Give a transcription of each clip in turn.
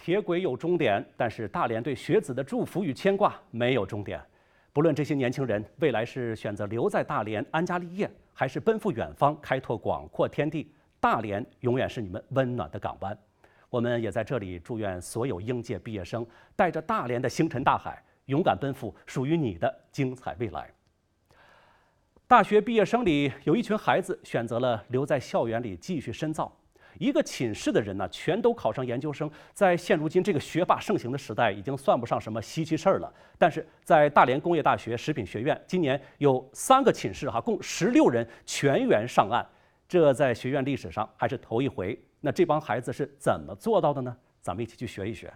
铁轨有终点，但是大连对学子的祝福与牵挂没有终点。不论这些年轻人未来是选择留在大连安家立业，还是奔赴远方开拓广阔天地，大连永远是你们温暖的港湾。我们也在这里祝愿所有应届毕业生带着大连的星辰大海，勇敢奔赴属于你的精彩未来。大学毕业生里有一群孩子选择了留在校园里继续深造。一个寝室的人呢，全都考上研究生，在现如今这个学霸盛行的时代，已经算不上什么稀奇事儿了。但是在大连工业大学食品学院，今年有3个寝室共16人全员上岸，这在学院历史上还是头一回。那这帮孩子是怎么做到的呢？咱们一起去学一学。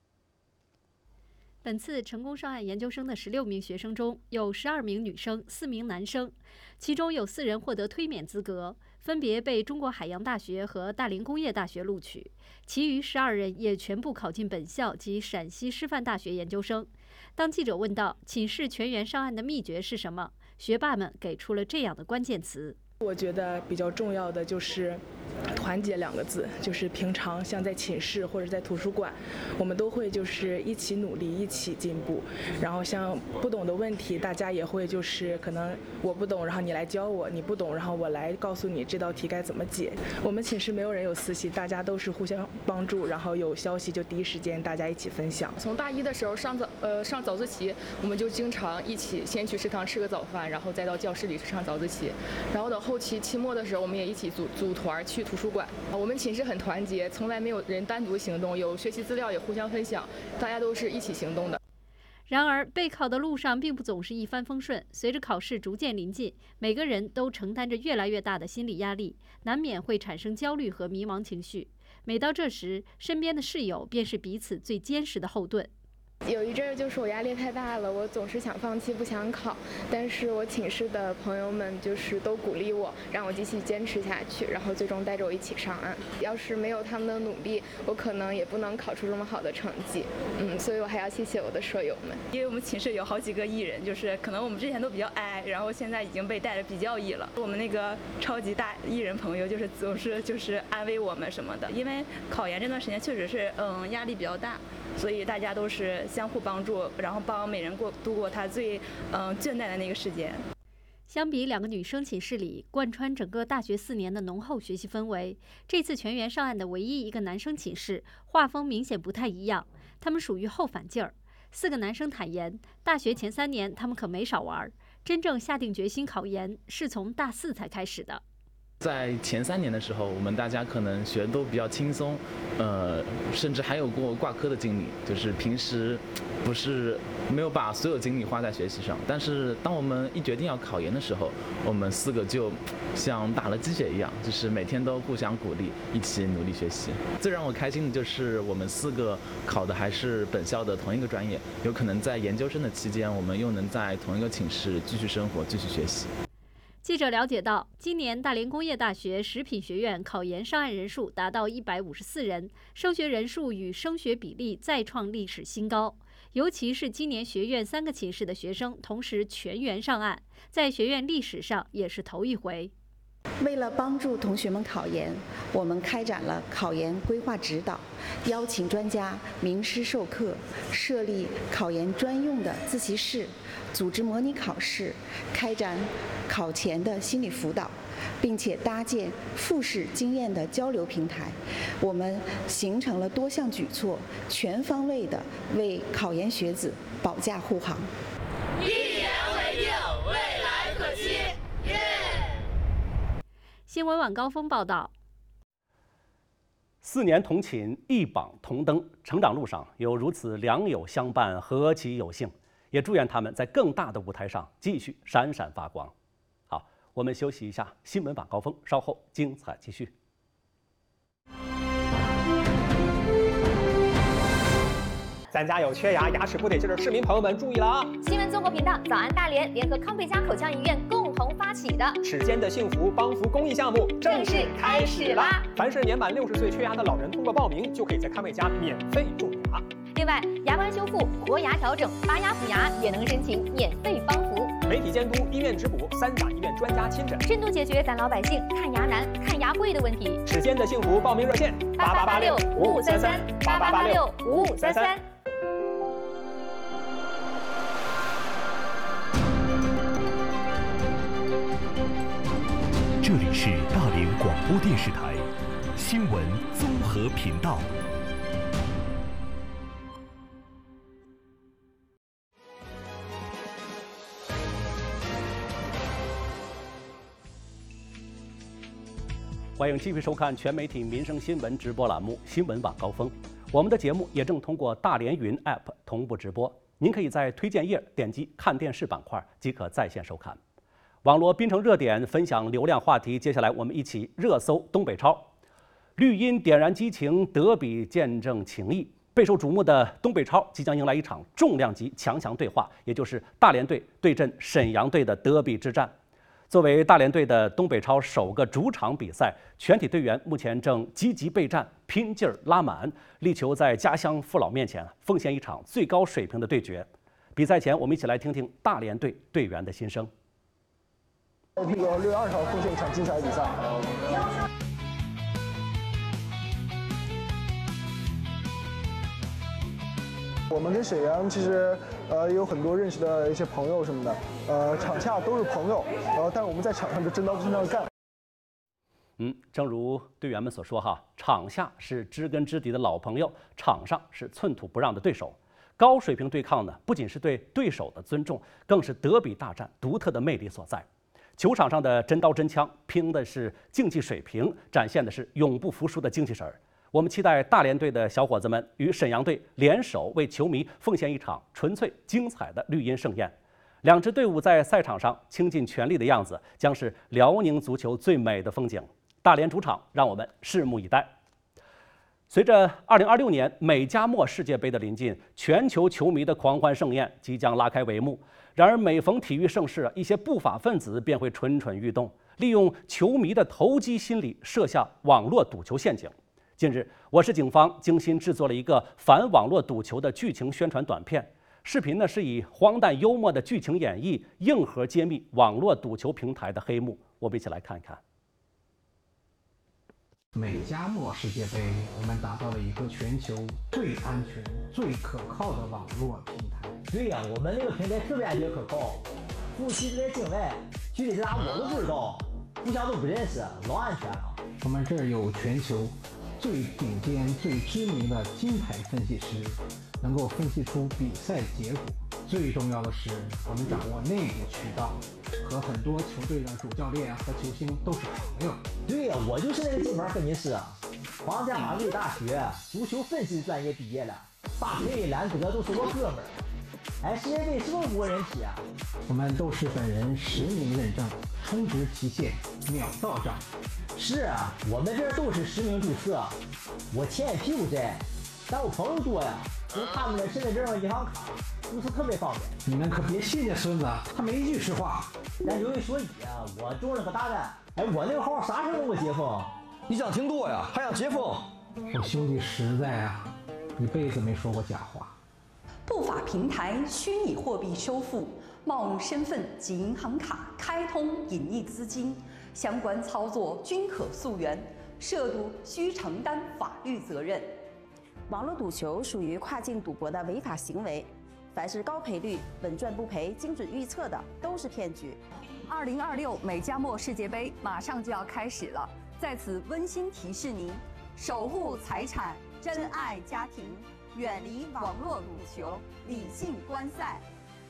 本次成功上岸研究生的16名学生中，有12名女生，4名男生，其中有4人获得推免资格，分别被中国海洋大学和大连工业大学录取，其余12人也全部考进本校及陕西师范大学研究生。当记者问到寝室全员上岸的秘诀是什么，学霸们给出了这样的关键词。 我觉得比较重要的就是团结2个字，就是平常像在寝室或者在图书馆，我们都会就是一起努力，一起进步。然后像不懂的问题，大家也会就是可能我不懂，然后你来教我；你不懂，然后我来告诉你这道题该怎么解。我们寝室没有人有私系，大家都是互相帮助，然后有消息就第一时间大家一起分享。 从大一的时候上早自习，我们就经常一起先去食堂吃个早饭，然后再到教室里去上早自习。然后到后期期末的时候，我们也一起组团去图书馆。我们寝室很团结，从来没有人单独行动，有学习资料也互相分享，大家都是一起行动的。 然而，备考的路上并不总是一帆风顺，随着考试逐渐临近，每个人都承担着越来越大的心理压力，难免会产生焦虑和迷茫情绪。每到这时，身边的室友便是彼此最坚实的后盾。 有一阵儿就是我压力太大了，我总是想放弃不想考，但是我寝室的朋友们就是都鼓励我，让我继续坚持下去，然后最终带着我一起上岸。要是没有他们的努力，我可能也不能考出这么好的成绩。所以我还要谢谢我的舍友们。 因为我们寝室有好几个艺人，就是可能我们之前都比较矮，然后现在已经被带得比较艺了。我们那个超级大艺人朋友就是总是就是安慰我们什么的，因为考研这段时间确实是压力比较大。所以大家都是相互帮助，然后帮每人度过他最倦怠的那个时间。 相比2个女生寝室里贯穿整个大学4年的浓厚学习氛围，这次全员上岸的唯一一个男生寝室画风明显不太一样，他们属于后反劲儿。4个男生坦言，大学前3年他们可没少玩，真正下定决心考研是从大4才开始的。 在前3年的时候，我们大家可能学的都比较轻松，甚至还有过挂科的经历，就是平时不是没有把所有精力花在学习上。但是当我们一决定要考研的时候，我们4个就像打了鸡血一样，就是每天都互相鼓励，一起努力学习。最让我开心的就是我们4个考的还是本校的同一个专业，有可能在研究生的期间，我们又能在同一个寝室继续生活，继续学习。 记者了解到，今年大连工业大学食品学院考研上岸人数达到154人，升学人数与升学比例再创历史新高。尤其是今年学院3个寝室的学生同时全员上岸，在学院历史上也是头一回。 为了帮助同学们考研，我们开展了考研规划指导，邀请专家名师授课，设立考研专用的自习室，组织模拟考试，开展考前的心理辅导，并且搭建复试经验的交流平台。我们形成了多项举措，全方位的为考研学子保驾护航。 一言为定，未来可期。 新闻晚高峰报道 ：4年同寝，一榜同登，成长路上有如此良友相伴，何其有幸！也祝愿他们在更大的舞台上继续闪闪发光。好，我们休息一下，新闻晚高峰稍后精彩继续。 咱家有缺牙、牙齿不得劲的市民朋友们注意了啊！ 新闻综合频道早安大连联合康贝佳口腔医院共同发起的齿间的幸福帮扶公益项目正式开始啦！ 凡是年满60岁缺牙的老人，通过报名就可以在康贝佳免费种牙。 另外，牙关修复、活牙调整、拔牙补牙也能申请免费帮扶。 媒体监督、医院质补，3甲医院专家亲诊， 深度解决咱老百姓看牙难、看牙贵的问题。 指尖的幸福报名热线 88865533，88865533。 这里是大连广播电视台新闻综合频道。 欢迎继续收看全媒体民生新闻直播栏目《新闻晚高峰》。我们的节目也正通过大连云 App 同步直播，您可以在推荐页点击看电视板块即可在线收看。网络槟城热点分享流量话题，接下来我们一起热搜东北超。绿茵点燃激情，德比见证情谊。备受瞩目的东北超即将迎来一场重量级强强对话，也就是大连队对阵沈阳队的德比之战。作为大连队的东北超首个主场比赛，全体队员目前正积极备战，拼劲儿拉满，力求在家乡父老面前奉献一场最高水平的对决。比赛前，我们一起来听听大连队队员的心声。 6月20号奉献一场精彩的比赛。我们跟沈阳其实也有很多认识的一些朋友什么的，场下都是朋友，但是我们在场上就真刀真枪干。 正如队员们所说哈，场下是知根知底的老朋友，场上是寸土不让的对手。高水平对抗呢，不仅是对对手的尊重，更是德比大战独特的魅力所在。球场上的真刀真枪，拼的是竞技水平，展现的是永不服输的精气神儿。我们期待大连队的小伙子们与沈阳队联手，为球迷奉献一场纯粹精彩的绿茵盛宴。两支队伍在赛场上倾尽全力的样子，将是辽宁足球最美的风景。大连主场，让我们拭目以待。随着2026年美加墨世界杯的临近，全球球迷的狂欢盛宴即将拉开帷幕。然而，每逢体育盛事，一些不法分子便会蠢蠢欲动，利用球迷的投机心理，设下网络赌球陷阱。近日，我市警方精心制作了一个反网络赌球的剧情宣传短片。视频呢是以荒诞幽默的剧情演绎，硬核揭秘网络赌球平台的黑幕。我们一起来看一看。 美加墨世界杯，我们打造了一个全球最安全、最可靠的网络平台。 对呀，我们那个平台特别安全可靠，服务器在境外，具体在哪我都不知道，互相都不认识，老安全了。 我们这儿有全球最顶尖、最知名的金牌分析师，能够分析出比赛结果。最重要的是，我们掌握内部渠道，和很多球队的主教练和球星都是朋友。 对呀，我就是那个金牌分析师，皇家马德里大学足球分析专业毕业了，巴佩、兰德都是我哥们儿。哎，世界杯是不是无人体啊？ 我们都是本人实名认证，充值期限秒到账。 是啊，我们这都是实名注册，我欠一屁股债，但我朋友多呀，用他们的身份证、银行卡，注册特别方便。 你们可别信这孙子，他没一句实话。 但有一说一啊，我中了个大单，哎，我那个号啥时候能给我解封？ 你想挺多呀，还想解封？ 我兄弟实在啊，一辈子没说过假话。 不法平台虚拟货币收付、冒用身份及银行卡开通隐匿资金，相关操作均可溯源，涉赌需承担法律责任。 网络赌球属于跨境赌博的违法行为，凡是高赔率、稳赚不赔、精准预测的都是骗局。 2026美加墨世界杯马上就要开始了，在此温馨提示您：守护财产，珍爱家庭，远离网络赌球，理性观赛。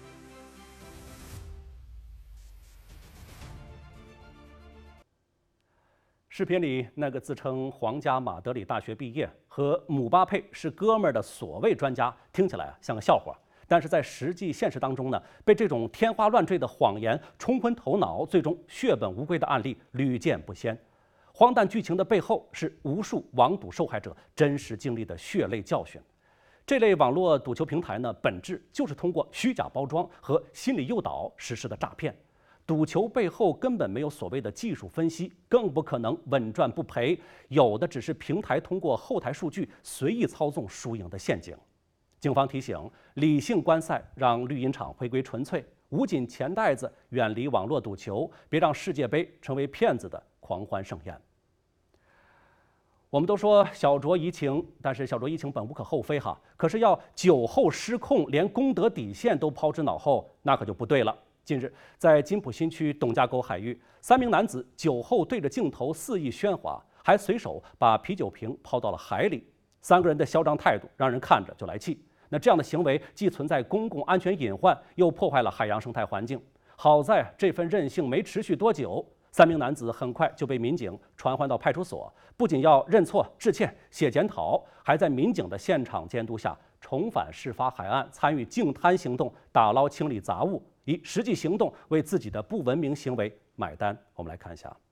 视频里那个自称皇家马德里大学毕业和姆巴佩是哥们儿的所谓专家，听起来像个笑话，但是在实际现实当中呢，被这种天花乱坠的谎言冲昏头脑，最终血本无归的案例屡见不鲜。荒诞剧情的背后是无数网赌受害者真实经历的血泪教训。这类网络赌球平台呢，本质就是通过虚假包装和心理诱导实施的诈骗。赌球背后根本没有所谓的技术分析，更不可能稳赚不赔，有的只是平台通过后台数据随意操纵输赢的陷阱。警方提醒，理性观赛，让绿茵场回归纯粹。 捂紧钱袋子，远离网络赌球，别让世界杯成为骗子的狂欢盛宴。我们都说小酌怡情，但是小酌怡情本无可厚非哈。可是要酒后失控，连公德底线都抛之脑后，那可就不对了。近日，在金浦新区董家沟海域，3名男子酒后对着镜头肆意喧哗，还随手把啤酒瓶抛到了海里。3个人的嚣张态度让人看着就来气。那这样的行为既存在公共安全隐患，又破坏了海洋生态环境。好在这份任性没持续多久，3名男子很快就被民警传唤到派出所，不仅要认错致歉、写检讨，还在民警的现场监督下重返事发海岸，参与净滩行动，打捞清理杂物，以实际行动为自己的不文明行为买单。我们来看一下。